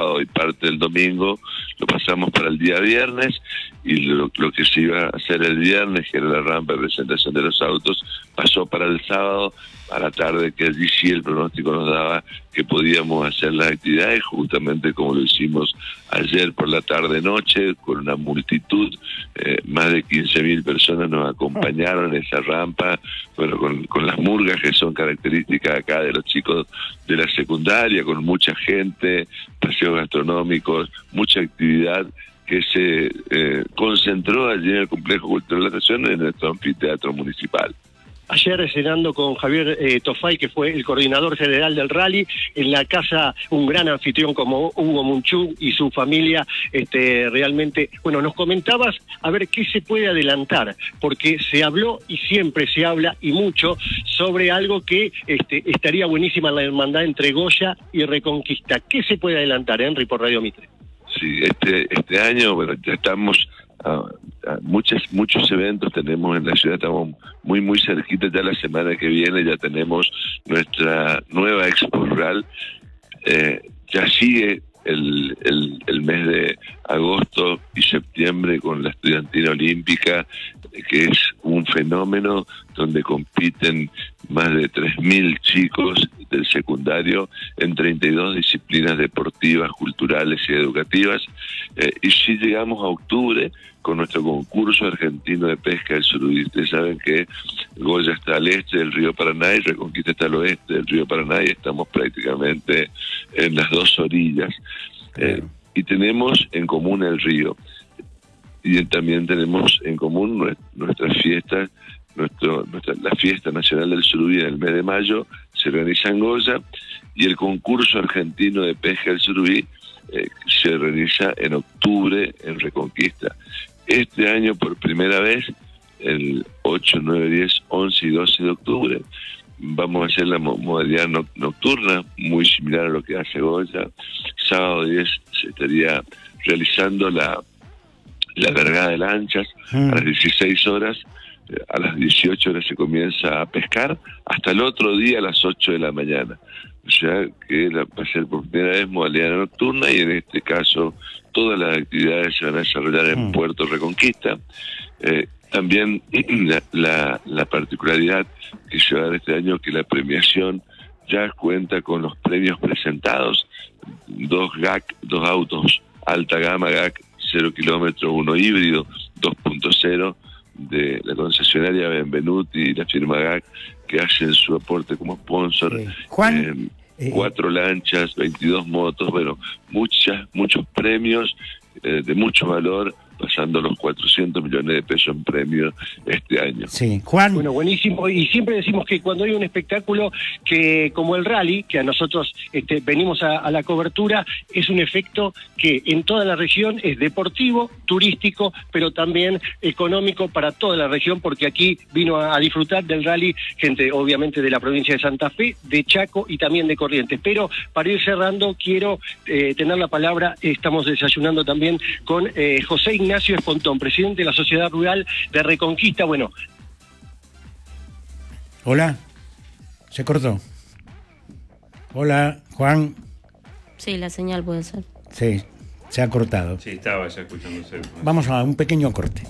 sábado y parte del domingo lo pasamos para el día viernes, y lo que se iba a hacer el viernes, que era la rampa de presentación de los autos, pasó para el sábado a la tarde, que allí sí el pronóstico nos daba que podíamos hacer las actividades, justamente como lo hicimos ayer por la tarde-noche, con una multitud, más de 15.000 personas nos acompañaron en esa rampa, bueno, con las murgas que son características acá de los chicos de la secundaria, con mucha gente, paseos gastronómicos, mucha actividad que se concentró allí en el Complejo Cultural de la Nación, en nuestro anfiteatro municipal. Ayer cenando con Javier Tofay, que fue el coordinador general del rally, en la casa, un gran anfitrión como Hugo Munchú y su familia, realmente, bueno, nos comentabas a ver qué se puede adelantar, porque se habló y siempre se habla y mucho sobre algo que estaría buenísima en la hermandad entre Goya y Reconquista. ¿Qué se puede adelantar, Henry, por Radio Mitre? Sí, este año, bueno, ya estamos muchos eventos tenemos en la ciudad, estamos muy cerquita. Ya la semana que viene ya tenemos nuestra nueva Expo Rural. Ya sigue el mes de agosto y septiembre con la Estudiantina Olímpica, que es un fenómeno donde compiten más de 3.000 chicos del secundario en 32 disciplinas deportivas, culturales y educativas. Y si llegamos a octubre con nuestro concurso argentino de pesca del Surubí. Ustedes saben que Goya está al este del río Paraná y Reconquista está al oeste del río Paraná, y estamos prácticamente en las dos orillas. Y tenemos en común el río, y también tenemos en común nuestras fiestas. La fiesta nacional del Surubí en el mes de mayo se realiza en Goya, y el concurso argentino de pesca del Surubí se realiza en octubre en Reconquista. Este año, por primera vez, el 8, 9, 10, 11 y 12 de octubre, vamos a hacer la modalidad nocturna, muy similar a lo que hace Goya. Sábado 10 se estaría realizando la largada de lanchas a las 16 horas. A las 18 horas se comienza a pescar, hasta el otro día a las 8 de la mañana. O sea que va a ser por primera vez modalidad nocturna, y en este caso todas las actividades se van a desarrollar en Puerto Reconquista. También la particularidad que se va a dar este año, que la premiación ya cuenta con los premios presentados: 2 GAC, 2 autos alta gama GAC 0 kilómetros, uno híbrido 2.0 de la concesionaria Benvenuti y la firma GAC, que hacen su aporte como sponsor. Juan, 4 lanchas, 22 motos, bueno, muchos premios de mucho valor, pasando los 400 millones de pesos en premios este año. Sí, Juan. Bueno, buenísimo. Y siempre decimos que cuando hay un espectáculo que como el rally, que a nosotros venimos a la cobertura, es un efecto que en toda la región es deportivo, turístico, pero también económico para toda la región, porque aquí vino a disfrutar del rally gente obviamente de la provincia de Santa Fe, de Chaco y también de Corrientes. Pero para ir cerrando, quiero tener la palabra, estamos desayunando también con José Ignacio Espontón, presidente de la Sociedad Rural de Reconquista. Bueno. Hola. Se cortó. Hola, Juan. Sí, la señal puede ser. Sí, se ha cortado. Sí, estaba ya escuchándose. Vamos a un pequeño corte.